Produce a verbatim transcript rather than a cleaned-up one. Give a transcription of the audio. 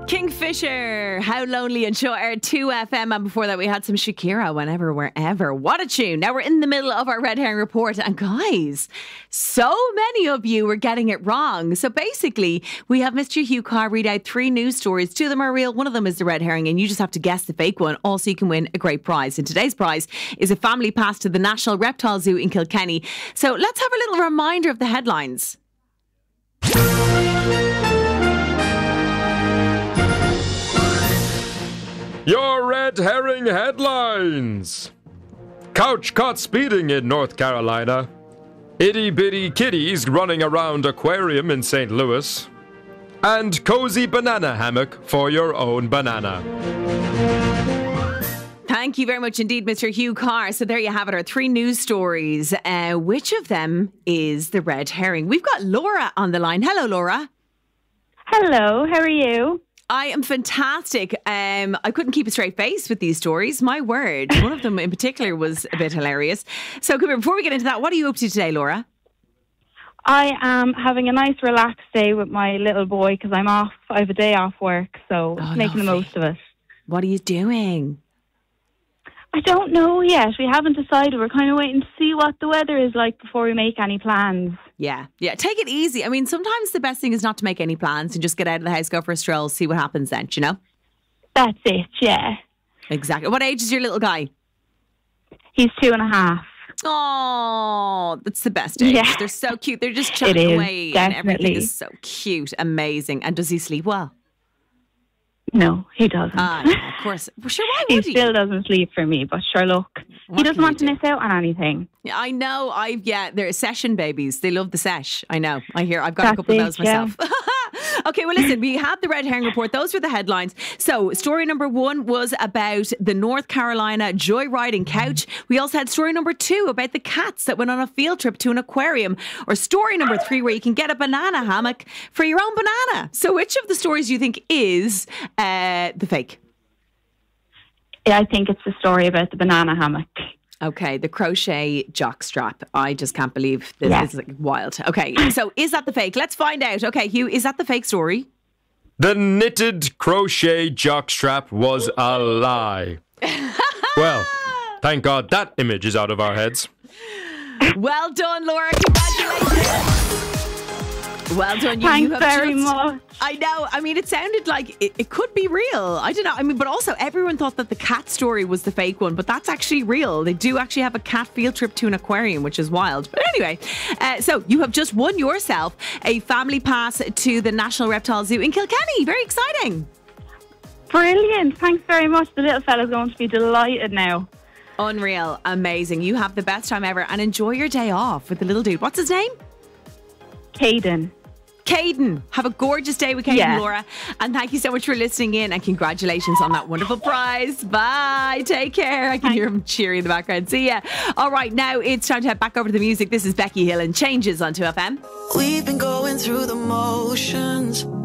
Kingfisher, How Lonely and Sure Air two F M, and before that we had some Shakira, Whenever, Wherever. What a tune. Now we're in the middle of our Red Herring Report, and guys, so many of you were getting it wrong. So basically we have Mister Hugh Carr read out three news stories. Two of them are real, one of them is the red herring, and you just have to guess the fake one. Also you can win a great prize, and today's prize is a family pass to the National Reptile Zoo in Kilkenny. So let's have a little reminder of the headlines. Your red herring headlines. Couch caught speeding in North Carolina. Itty bitty kitties running around aquarium in Saint Louis. And cozy banana hammock for your own banana. Thank you very much indeed, Mister Hugh Carr. So there you have it, our three news stories. Uh, which of them is the red herring? We've got Laura on the line. Hello, Laura. Hello, how are you? I am fantastic. Um, I couldn't keep a straight face with these stories. My word. One of them in particular was a bit hilarious. So come here, before we get into that, what are you up to today, Laura? I am having a nice relaxed day with my little boy because I'm off. I have a day off work, so Oh, making the lovely. most of it. What are you doing? I don't know yet. We haven't decided. We're kind of waiting to see what the weather is like before we make any plans. Yeah, yeah. Take it easy. I mean, sometimes the best thing is not to make any plans and just get out of the house, go for a stroll, see what happens then, do you know? That's it, yeah. Exactly. What age is your little guy? He's two and a half. Oh, that's the best age. Yeah. They're so cute. They're just chatting It is, away and everything definitely. is so cute. Amazing. And does he sleep well? No, he doesn't. Ah, yeah, of course. Well, sure, why he would he? still doesn't sleep for me, but sure, look. What He doesn't can want to you miss out on anything. Yeah, I know. I've yeah, they're session babies. They love the sesh. I know. I hear. I've got a That's couple of it, those yeah. myself. Okay, well, listen. We had the Red Herring Report. Those were the headlines. So, story number one was about the North Carolina joyriding couch. We also had story number two about the cats that went on a field trip to an aquarium. Or story number three, where you can get a banana hammock for your own banana. So, which of the stories do you think is uh, the fake? Yeah, I think it's the story about the banana hammock. Okay, the crochet jock strap. I just can't believe this Yeah. is like wild. Okay, so is that the fake? Let's find out. Okay, Hugh, is that the fake story? The knitted crochet jockstrap was a lie. Well, thank God that image is out of our heads. Well done, Laura. Congratulations. Well done. You, Thanks you have very just, much. I know. I mean, it sounded like it, it could be real. I don't know. I mean, but also everyone thought that the cat story was the fake one, but that's actually real. They do actually have a cat field trip to an aquarium, which is wild. But anyway, uh, so you have just won yourself a family pass to the National Reptile Zoo in Kilkenny. Very exciting. Brilliant. Thanks very much. The little fella's going to be delighted now. Unreal. Amazing. You have the best time ever, and enjoy your day off with the little dude. What's his name? Caden. Caden. Have a gorgeous day with Caden, Yeah. Laura. And thank you so much for listening in, and congratulations on that wonderful prize. Bye. Take care. I can hear him cheering in the background. See ya. All right, now it's time to head back over to the music. This is Becky Hill and Changes on two F M. We've been going through the motions.